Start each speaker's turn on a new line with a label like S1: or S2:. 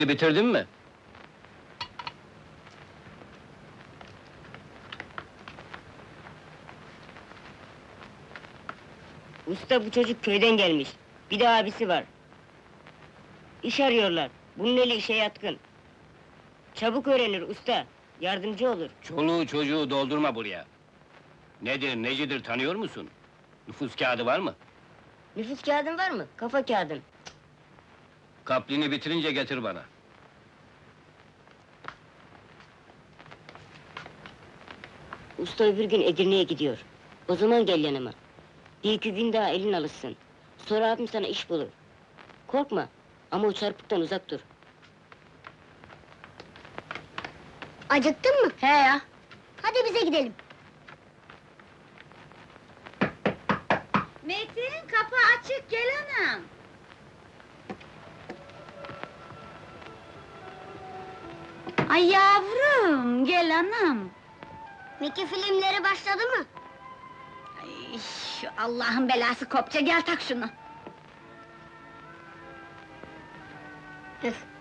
S1: Bitirdin mi?
S2: Usta, bu çocuk köyden gelmiş. Bir de abisi var. İş arıyorlar. Bunun eli işe yatkın. Çabuk öğrenir usta. Yardımcı olur.
S1: Çoluğu çocuğu doldurma buraya. Nedir, necidir tanıyor musun? Nüfus kağıdı var mı?
S2: Nüfus kağıdın var mı? Kafa kağıdın.
S1: Kaplini bitirince getir bana.
S2: Usta öbür gün Edirne'ye gidiyor. O zaman gel yanıma. Bir iki gün daha elin alışsın. Sonra abim sana iş bulur. Korkma. Ama o çarpıktan uzak dur.
S3: Acıktın mı?
S2: He ya.
S3: Hadi bize gidelim.
S4: Metin, kapı açık, gel anam! Ay yavrum, gel anam!
S3: Meki filmleri başladı mı?
S4: Ay, şu Allah'ın belası kopça, gel tak şunu!
S3: Üf,